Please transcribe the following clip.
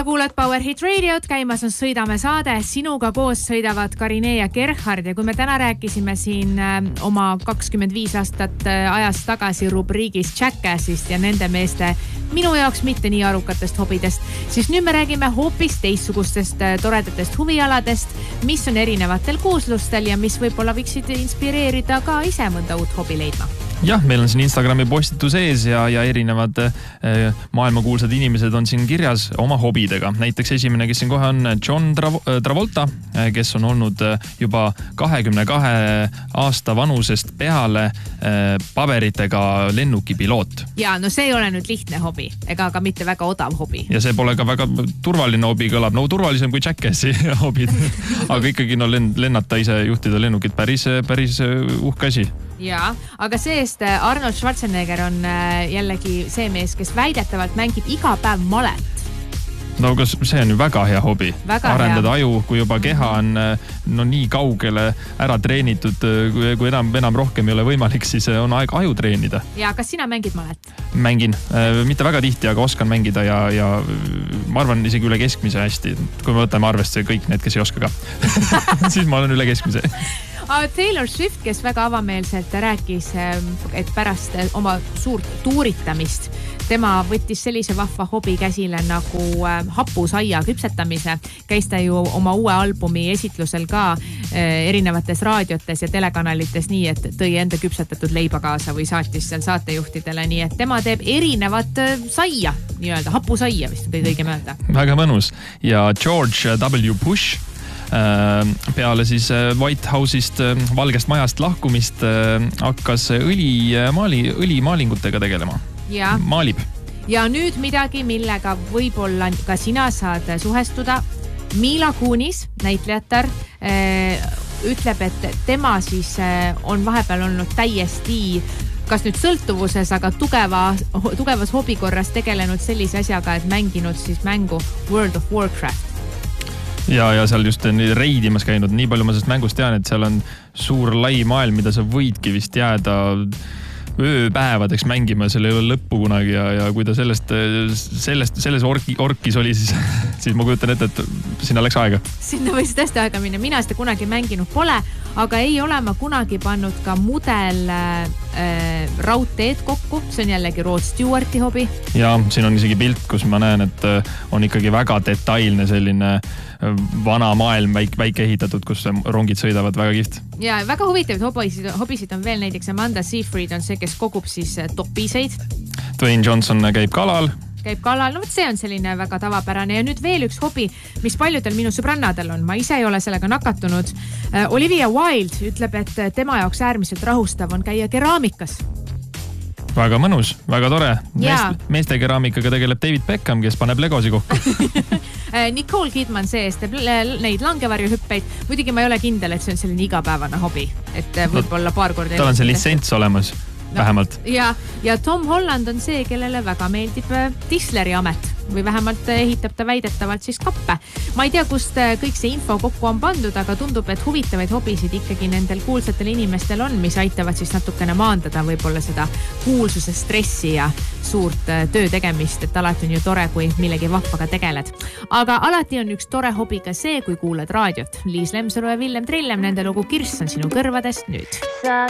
Sa kuulad Power Hit Radiot, käimas on Sõidame saade. Sinuga koos sõidavad Karine ja Gerhard ja kui me täna rääkisime siin oma 25 aastat ajast tagasi rubriigis Jackassist ja nende meeste minu jaoks mitte nii arukatest hobidest, siis nüüd me räägime hoopis teistsugustest toredatest huvialadest, mis on erinevatel kuulsustel ja mis võib-olla võiksid inspireerida ka ise mõnda uut hobi leidma. Jah, meil on siin Instagrami postitus ees ja erinevad maailmakuulsad inimesed on siin kirjas oma hobidega. Näiteks esimene, kes siin kohe on John Travolta, kes on olnud juba 22 aasta vanusest peale paberitega lennukipiloot. Ja, no see ei ole nüüd lihtne hobi, ega ka mitte väga odav hobi. Ja see pole ka väga turvaline hobi, kõlab no turvalisem kui Jackassi hobid. Aga ikkagi lennata ise juhtida lennukit päris uhke asi. Ja, aga seest Arnold Schwarzenegger on jällegi see mees, kes väidetavalt mängib iga päev malet. No aga see on ju väga hea hobi. Arendada aju, kui juba keha on nii kaugele ära treenitud, kui enam rohkem ei ole võimalik, siis on aeg aju treenida. Ja kas sina mängid malet? Mängin. Mitte väga tihti, aga oskan mängida ja ma arvan isegi üle keskmise hästi. Kui me võtame arvesse kõik need, kes ei oska ka. Siis ma olen üle keskmise. Taylor Swift, kes väga avameelselt rääkis, et pärast oma suurt tuuritamist tema võttis sellise vahva hobi käsile nagu hapusaia küpsetamise. Käis ta ju oma uue albumi esitlusel ka erinevates raadiotes ja telekanalites nii, et tõi enda küpsetatud leiba kaasa või saatis seal saatejuhtidele. Nii et tema teeb erinevat saia, nii-öelda hapusaia vist kõige õigem öelda. Väga mõnus. Ja George W. Bush peale siis White House'ist, Valgest majast lahkumist hakkas õlimaalingutega tegelema. Ja. Maalib. Ja nüüd midagi, millega võib-olla ka sina saad suhestuda. Mila Kunis, näitlejatar, ütleb, et tema siis on vahepeal olnud täiesti kas nüüd sõltuvuses, aga tugevas hobikorras tegelenud sellise asjaga, et mänginud siis mängu World of Warcraft. Ja seal just reidimas käinud. Nii palju ma sellest mängust tean, et seal on suur lai maailm, mida sa võidki vist jääda ööpäevadeks mängima, seal ei ole lõppu kunagi ja kui ta selles orkis oli, siis ma kujutan ette, et sinna läks aega. Sinna võis tõesti aega minna. Mina seda kunagi mänginud pole, aga ei ole ma kunagi pannud ka mudel raudteed kokku. See on jällegi Rod Stewarti hobi. Ja siin on isegi pilt, kus ma näen, et on ikkagi väga detailne selline vana maailm väike ehitatud, kus rongid sõidavad väga kiht. Ja väga huvitavad hobisid on veel, näiteks Amanda Seyfried on see, kes kogub siis topiseid. Dwayne Johnson käib kalal. No see on selline väga tavapärane. Ja nüüd veel üks hobi, mis paljudel minu sõbrannadel on. Ma ise ei ole sellega nakatunud. Olivia Wilde ütleb, et tema jaoks äärmiselt rahustav on käia keraamikas. Väga mõnus, väga tore. Meeste keraamikaga tegeleb David Beckham, kes paneb legosi kokku. Nicole Kidman sees teeb neid langevarjuhüppeid. Muidugi ma ei ole kindel, et see on selline igapäevane hobi. Et võib-olla paar korda... Tal on see litsents olemas, vähemalt. Ja Tom Holland on see, kellele väga meeldib Tisleri amet või vähemalt ehitab ta väidetavalt siis kappe. Ma ei tea, kust kõik see info kokku on pandud, aga tundub, et huvitavaid hobisid ikkagi nendel kuulsatel inimestel on, mis aitavad siis natukene maandada võib-olla seda kuulsuse stressi ja suurt töö tegemist, et alati on ju tore, kui millegi vahvaga tegeled. Aga alati on üks tore hobi ka see, kui kuuled raadiot. Liis Lemsalu ja Villem Trillem, nende lugu Kirss on sinu kõrvades nüüd. Sa